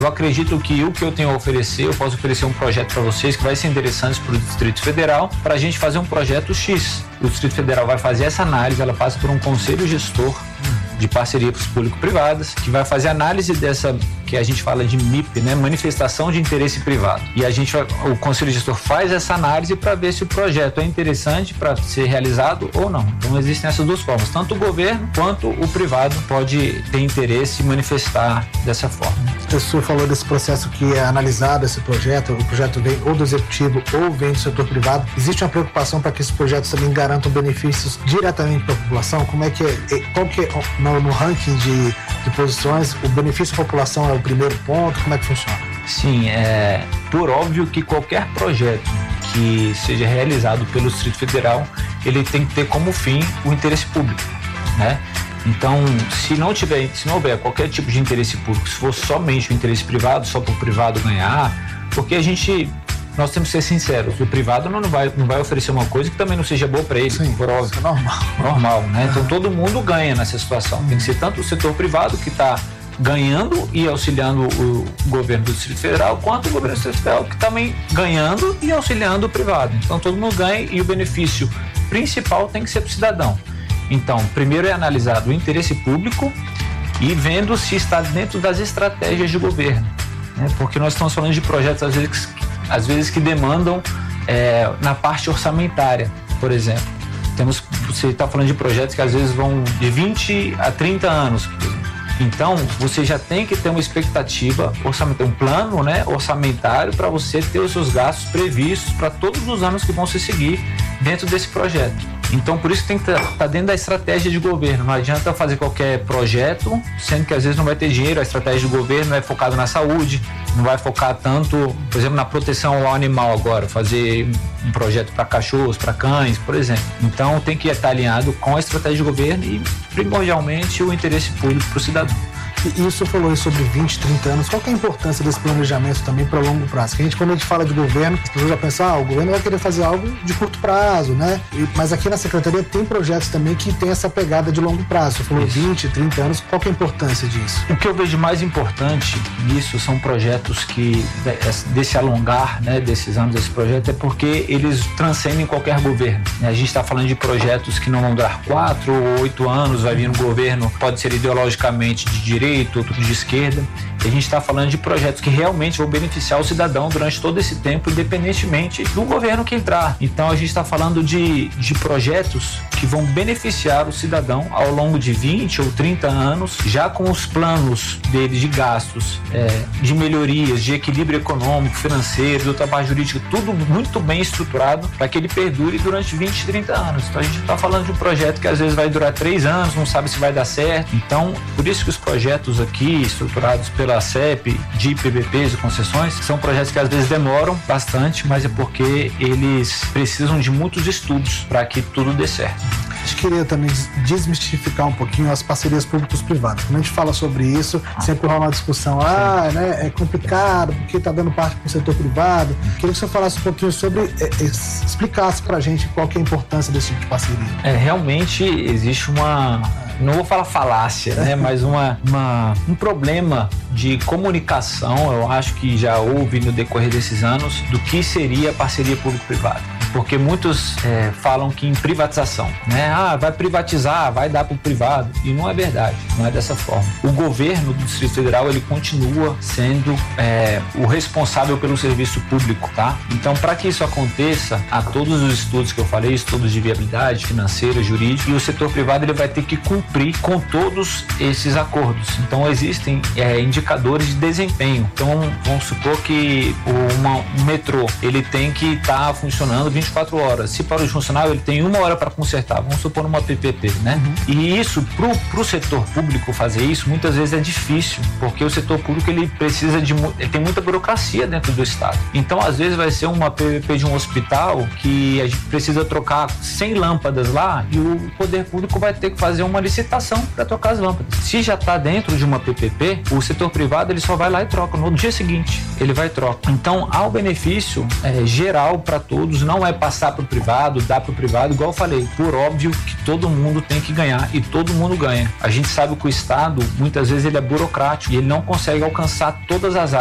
Eu acredito que o que eu tenho a oferecer, eu posso oferecer um projeto para vocês que vai ser interessante para o Distrito Federal, para a gente fazer um projeto X. O Distrito Federal vai fazer essa análise, ela passa por um conselho gestor de parceria para os público-privadas, que vai fazer análise dessa, que a gente fala de MIP, né? Manifestação de interesse privado. E o conselho gestor faz essa análise para ver se o projeto é interessante para ser realizado ou não. Então existem essas duas formas, tanto o governo quanto o privado pode ter interesse e manifestar dessa forma. O senhor falou desse processo que é analisado esse projeto, o projeto vem ou do executivo ou vem do setor privado. Existe uma preocupação para que esses projetos também garantam benefícios diretamente para a população? Como é que qual que é no ranking de posições, o benefício à população é o primeiro ponto? Como é que funciona? Sim, por óbvio que qualquer projeto que seja realizado pelo Distrito Federal, ele tem que ter como fim o interesse público, né? Então, se não houver qualquer tipo de interesse público, se for somente o interesse privado, só para o privado ganhar, porque nós temos que ser sinceros, o privado não vai oferecer uma coisa que também não seja boa para ele. Sim, por óbvio. É normal, né? Então todo mundo ganha nessa situação. Tem que ser tanto o setor privado que está ganhando e auxiliando o governo do Distrito Federal, quanto o governo do Distrito Federal que também ganhando e auxiliando o privado. Então todo mundo ganha e o benefício principal tem que ser para o cidadão. Então, primeiro é analisado o interesse público e vendo se está dentro das estratégias de governo, né? Porque nós estamos falando de projetos às vezes que demandam na parte orçamentária, por exemplo. Você está falando de projetos que às vezes vão de 20 a 30 anos, por exemplo. Então, você já tem que ter uma expectativa orçamentária, um plano, né, orçamentário para você ter os seus gastos previstos para todos os anos que vão se seguir dentro desse projeto. Então, por isso que tem que estar dentro da estratégia de governo. Não adianta fazer qualquer projeto, sendo que às vezes não vai ter dinheiro. A estratégia do governo é focada na saúde, não vai focar tanto, por exemplo, na proteção ao animal agora, fazer um projeto para cachorros, para cães, por exemplo. Então, tem que estar alinhado com a estratégia de governo e, primordialmente, o interesse público para o cidadão. E o senhor falou aí sobre 20, 30 anos. Qual que é a importância desse planejamento também para longo prazo? Que quando a gente fala de governo, as pessoas já pensam, o governo vai querer fazer algo de curto prazo, né? Mas aqui na Secretaria tem projetos também que tem essa pegada de longo prazo. Você falou 20, 30 anos. Qual que é a importância disso? O que eu vejo mais importante nisso são projetos que, desse alongar, né, desses anos desse projeto, é porque eles transcendem qualquer governo. A gente está falando de projetos que não vão durar 4 ou 8 anos, vai vir um governo, pode ser ideologicamente de direita, outro de esquerda. E a gente está falando de projetos que realmente vão beneficiar o cidadão durante todo esse tempo, independentemente do governo que entrar. Então a gente está falando de projetos que vão beneficiar o cidadão ao longo de 20 ou 30 anos, já com os planos deles de gastos, de melhorias, de equilíbrio econômico, financeiro, do trabalho jurídico, tudo muito bem estruturado para que ele perdure durante 20, 30 anos. Então a gente está falando de um projeto que às vezes vai durar 3 anos, não sabe se vai dar certo. Então, por isso que os projetos aqui, estruturados pela CEP, de PPPs e concessões, são projetos que às vezes demoram bastante, mas é porque eles precisam de muitos estudos para que tudo dê certo. A gente queria também desmistificar um pouquinho as parcerias públicos-privadas. Quando a gente fala sobre isso, sempre rola uma discussão, né, é complicado, porque está dando parte para o setor privado. Queria que você falasse um pouquinho sobre, explicasse para a gente qual que é a importância desse tipo de parceria. Realmente existe não vou falar falácia, né, mas um problema de comunicação, eu acho que já houve no decorrer desses anos, do que seria parceria público-privada. Porque muitos falam que em privatização, né? Vai privatizar, vai dar para o privado. E não é verdade, não é dessa forma. O governo do Distrito Federal, ele continua sendo o responsável pelo serviço público, tá? Então, para que isso aconteça, há todos os estudos que eu falei, estudos de viabilidade financeira, jurídica, e o setor privado ele vai ter que cumprir com todos esses acordos. Então, existem indicadores de desempenho. Então, vamos supor que o metrô, ele tem que estar funcionando 24 horas. Se para o funcionário ele tem 1 hora para consertar, vamos supor numa PPP, né? E isso, pro setor público fazer isso, muitas vezes é difícil, porque o setor público ele tem muita burocracia dentro do Estado. Então, às vezes vai ser uma PPP de um hospital que a gente precisa trocar 100 lâmpadas lá e o poder público vai ter que fazer uma licitação para trocar as lâmpadas. Se já está dentro de uma PPP, o setor privado ele só vai lá e troca. No dia seguinte, ele vai e troca. Então, há o benefício geral para todos, não é é passar para o privado, dar para o privado, igual eu falei, por óbvio que todo mundo tem que ganhar e todo mundo ganha. A gente sabe que o Estado, muitas vezes, ele é burocrático e ele não consegue alcançar todas as áreas